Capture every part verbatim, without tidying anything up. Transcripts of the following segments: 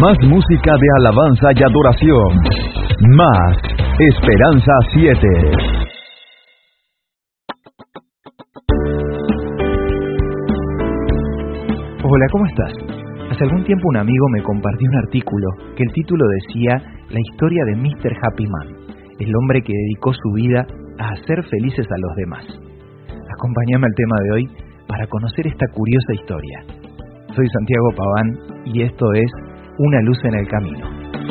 Más música de alabanza y adoración. Más Esperanza siete. Hola, ¿cómo estás? Hace algún tiempo un amigo me compartió un artículo que el título decía La historia de míster Happy Man, el hombre que dedicó su vida a hacer felices a los demás. Acompáñame al tema de hoy para conocer esta curiosa historia. Soy Santiago Paván y esto es Una luz en el camino.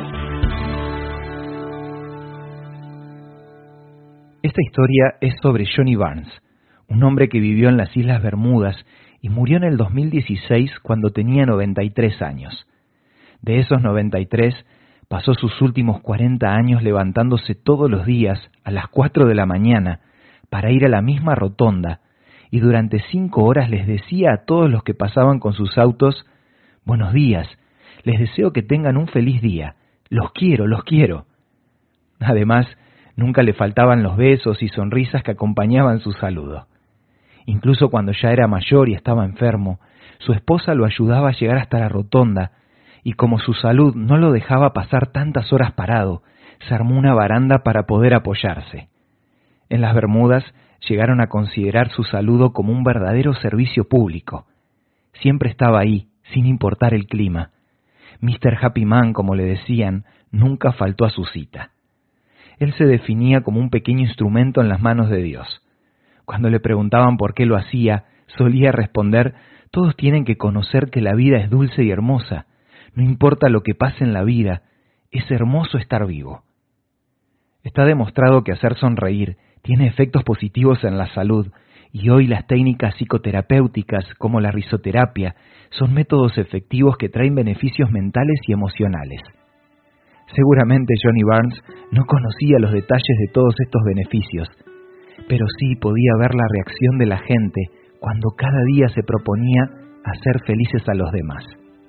Esta historia es sobre Johnny Barnes, un hombre que vivió en las Islas Bermudas y murió en el dos mil dieciséis cuando tenía noventa y tres años. De esos noventa y tres, pasó sus últimos cuarenta años levantándose todos los días a las cuatro de la mañana para ir a la misma rotonda y durante cinco horas les decía a todos los que pasaban con sus autos: «Buenos días, les deseo que tengan un feliz día, los quiero, los quiero». Además, nunca le faltaban los besos y sonrisas que acompañaban su saludo. Incluso cuando ya era mayor y estaba enfermo, su esposa lo ayudaba a llegar hasta la rotonda, y como su salud no lo dejaba pasar tantas horas parado, se armó una baranda para poder apoyarse. En las Bermudas llegaron a considerar su saludo como un verdadero servicio público. Siempre estaba ahí, sin importar el clima. míster Happy Man, como le decían, nunca faltó a su cita. Él se definía como un pequeño instrumento en las manos de Dios. Cuando le preguntaban por qué lo hacía, solía responder: «Todos tienen que conocer que la vida es dulce y hermosa. No importa lo que pase en la vida, es hermoso estar vivo». Está demostrado que hacer sonreír tiene efectos positivos en la salud, y hoy las técnicas psicoterapéuticas como la risoterapia son métodos efectivos que traen beneficios mentales y emocionales. Seguramente Johnny Barnes no conocía los detalles de todos estos beneficios, pero sí podía ver la reacción de la gente cuando cada día se proponía hacer felices a los demás.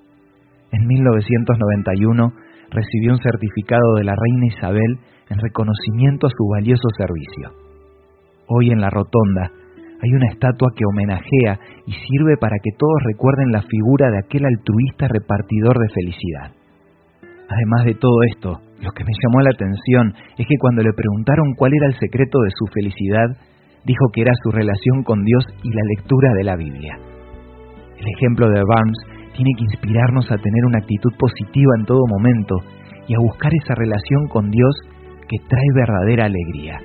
En mil novecientos noventa y uno recibió un certificado de la reina Isabel en reconocimiento a su valioso servicio. Hoy en la rotonda hay una estatua que homenajea y sirve para que todos recuerden la figura de aquel altruista repartidor de felicidad. Además de todo esto, lo que me llamó la atención es que cuando le preguntaron cuál era el secreto de su felicidad, dijo que era su relación con Dios y la lectura de la Biblia. El ejemplo de Barnes tiene que inspirarnos a tener una actitud positiva en todo momento y a buscar esa relación con Dios que trae verdadera alegría.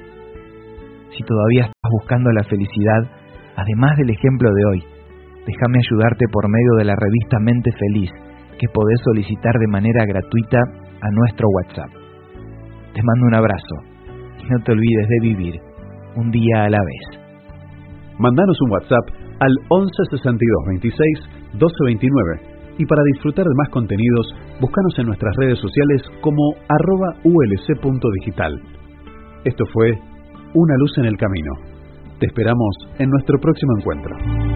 Si todavía estás buscando la felicidad, además del ejemplo de hoy, déjame ayudarte por medio de la revista Mente Feliz, que podés solicitar de manera gratuita a nuestro WhatsApp. Te mando un abrazo y no te olvides de vivir un día a la vez. Mandanos un WhatsApp al once sesenta y dos veintiséis doce veintinueve y para disfrutar de más contenidos, búscanos en nuestras redes sociales como arroba ulc.digital. Esto fue Una luz en el camino. Te esperamos en nuestro próximo encuentro.